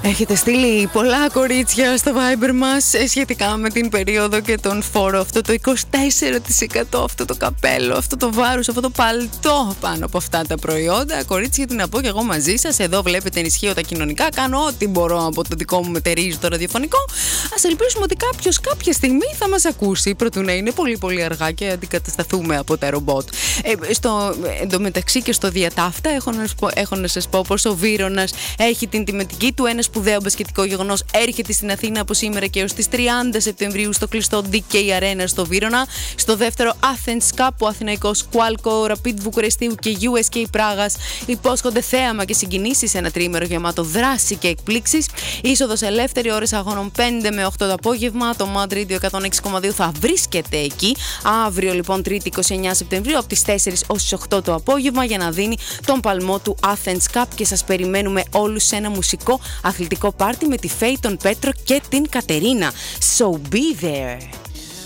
Έχετε στείλει πολλά κορίτσια στο Viber μας σχετικά με την περίοδο και τον φόρο. Αυτό το 24%, αυτό το καπέλο, αυτό το βάρος, αυτό το παλτό πάνω από αυτά τα προϊόντα. Κορίτσια, τι να πω κι εγώ μαζί σας. Εδώ βλέπετε ενισχύω τα κοινωνικά. Κάνω ό,τι μπορώ από το δικό μου μετερίζει το ραδιοφωνικό. Ας ελπίσουμε ότι κάποιος κάποια στιγμή θα μας ακούσει. Προτού να είναι πολύ πολύ αργά και αντικατασταθούμε από τα ρομπότ. Εντωμεταξύ και στο διατάφτα έχω να σας πω πως ο Βύρωνας έχει την τιμητική του. Ένα σπουδαίο μπασκετικό γεγονός έρχεται στην Αθήνα από σήμερα και έως τις 30 Σεπτεμβρίου στο κλειστό DK Arena στο Βύρωνα. Στο δεύτερο Athens Cup, ο Αθηναϊκός Κουάλκο, Rapid Βουκουρεστίου και USK Πράγας υπόσχονται θέαμα και συγκινήσεις σε ένα τριήμερο γεμάτο δράση και εκπλήξεις. Είσοδος ελεύθερη, ώρες αγώνων 5 με 8 το απόγευμα. Το Mad Radio 106,2 θα βρίσκεται εκεί. Αύριο λοιπόν, 3η 29 Σεπτεμβρίου, από τις 4 ως τις 8 το απόγευμα, για να δίνει τον παλμό του Athens Cup. Και σας περιμένουμε όλους σε ένα μουσικό αθλητικό πάρτι με τη Φέη, τον Πέτρο και την Κατερίνα. So be there!